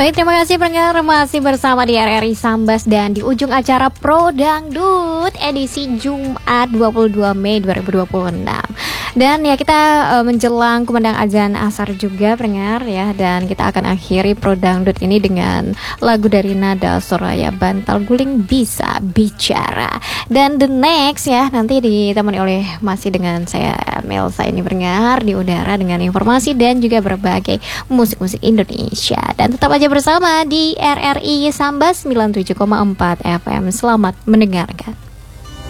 Baik, terima kasih pendengar, masih bersama di RRI Sambas dan di ujung acara Pro Dangdut edisi Jumat 22 Mei 2026. Dan ya kita menjelang kumandang azan asar juga pendengar ya, dan kita akan akhiri Pro Dangdut ini dengan lagu dari Nada Soraya Bantal Guling Bisa Bicara. Dan the next ya nanti ditemani oleh masih dengan saya Melsa ini pendengar di udara dengan informasi dan juga berbagai musik-musik Indonesia. Dan tetap aja bersama di RRI Sambas 97,4 FM. Selamat mendengarkan.